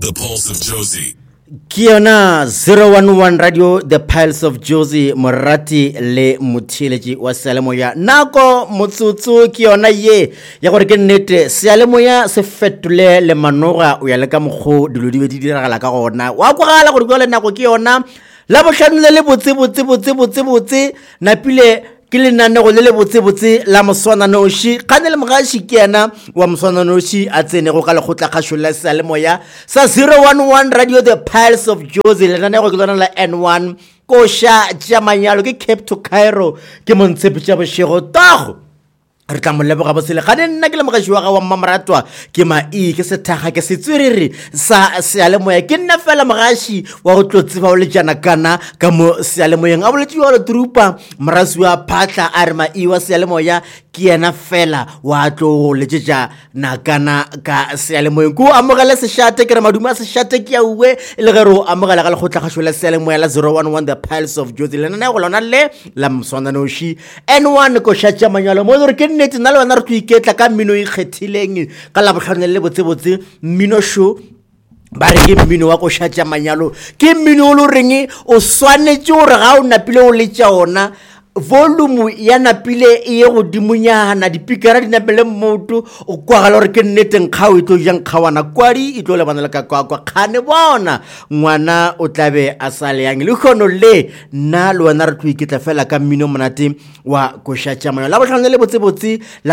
The Pulse of Josie. Kiona 011 Radio The Pulse of Josie Morati le Muthileji wa Salemoya nako motsotso kiona ye ya gore ke nnete Salemoya se fetole le manoga o ya le ka mogho dilo di be di diragala ka gona wa kwagala gore go le nako ke yona la botlhanle le botse na pile ke le nane go le botse la moswana noshi kgane le mogashi ke yana wa moswana noshi a tsene go ka le gotla kgashola Salemoya sa 011 Radio The Pulse of Josie le nane go ke lona la N1 kosha jamanyalo ke Cape to Cairo ke montshepe tša bošego tago re tla moleboga bosele ga nna ke le mogashi wa ga wa mamaratwa ke ke sethaga ke setswerere sa Salemoya ke nna fela mogashi wa go tlotseba o le jana kana ka mo Salemoyeng a boletši wa le trupa morasi wa phatla a re wa Salemoya ke yena fela wa tlo le tšetša nakana ka Salemoyeng ko amogela sešate ke re maduma sešate ke ya uwe le ge re o amogela ga le go tlagasho la Salemoya la 011 The Pulse of Josie le nna go lona le la mswana noshi N1 ko shatša manyalo mo re ke nnete nna le wena re tlo iketla ka mmino ikgethileng ka la botlhano le botse mmino show ba re ke mmino wa go shatša manyalo ke mmino o le reng o swanetse gore ga o napile o le tša ona volume ya napile e go dimunyana dipikara di napile mmoto o kwagala gore ke nnete nkga o itlo jang kgawana kwadi itlo le bana le ka kwa kgane bona ngwana o tlabe a sa le yang le khono le nna le wena re tlo iketla fela ka mmino monate wa go shatša manyalo la botlhano le botse la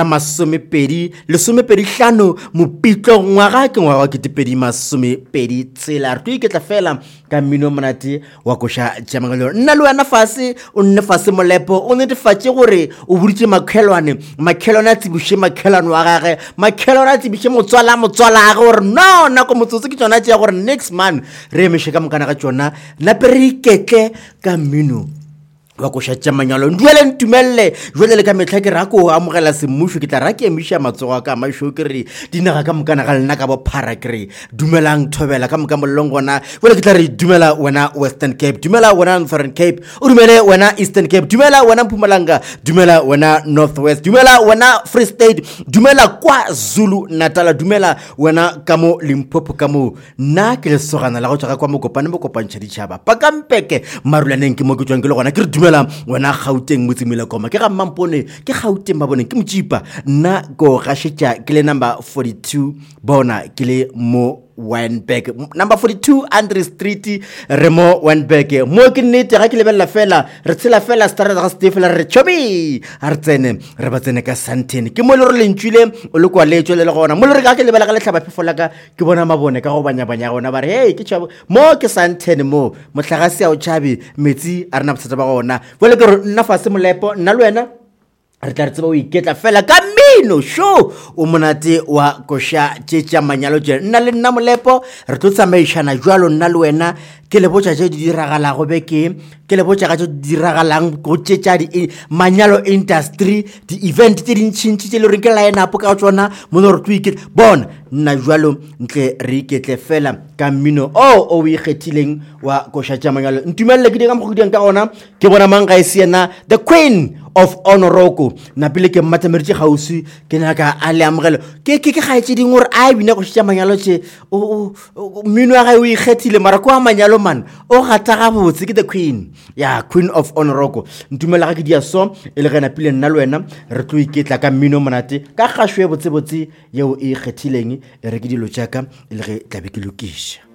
2025 mopitlo ngwaga ke ngwaga ke tipedi 20 tsela re tlo iketla fela ka mmino monate wa go shatša manyalo nna le wena fase o nne fase molepo o netefatše gore o boditše makhelwane a tsebushe makhelwane wa gage makhelwane a tsebushe motswala a gage gore no nako motsotso ke tšona tšea gore next month re emeše ka mokana ga tšona nape re iketle ka mmino wa go shatša manyalo nduele ntumelele jwale le ka metlha ke ra ko amogela semmušo ke tla ra ke emiša matsogo ka mašo ke re dinaga ka mokana ga lena ka bophara ke re dumelang thobela ka moka mollong gona jwale ke tla re dumela wena Western Cape dumela wena Northern Cape o dumele wena Eastern Cape dumela wena Mpumalanga dumela wena Northwest dumela wena Free State dumela kwa Zulu Natal dumela wena ka mo Limpopo ka mo nna ke le sogana la go tšwa kwa mokopantšha ditšhaba pakampeke marulaneng ke mo ke tswang ke le gona ke re dumela wena Gauteng motsemela koma ke ga Mampone ke Gauteng ba bone ke motšipa nna go gašetša ke le number 42 bona ke le mo Wynberg number 42 Andre Street Remo Wynberg mo ke nnete ga ke lebella fela re tshela fela starter ga Stefela re chobi a re tsene re ba tsene ka Santene ke mo le re lentšwile o le kwa letšo le gona mo le re ga ke lebella ga le tlhaba phefo la ka ke bona mabone ka go banya gona ba re hey ke tšhabo mo ke Santene mo motlagase a o tšhabe metsi a rena bothata ba gona bole ke re nna fase molepo nna le wena re tla re tseba o iketla fela ka mmino show o monate wa kosha tšetša manyalo tše nna le nna molepo re tlo tsamaišana jwalo nna le wena ke le botša tše di diragalago beke ke le botša ga tše di diragalang go tšetša di manyalo industry di event tše dintšintši tše le gore ke line up ka tšona mo re tlo iketla bona nna jwalo ntle re iketle fela ka mmino o ikgethileng wa kosha tša manyalo ntumelele ke dinga mogodiang ka gona ke bona mang ga e se yena the queen of Honoroko na pele ke matameritše gausi ke naka a le amogelo ke gaetse ding gore a bina go tšea manyalo tše o mmino wa gae o ikgethile mara kwa manyalo man o gata gabotse ke the queen ya queen of Honoroko ntumela ga ke dia so e le gena pele nna le wena re tlo iketla ka mmino monate ka gašo e botsebotse yeo e ikgethileng e re ke dilo tšaka e le ge tlabe ke lokiša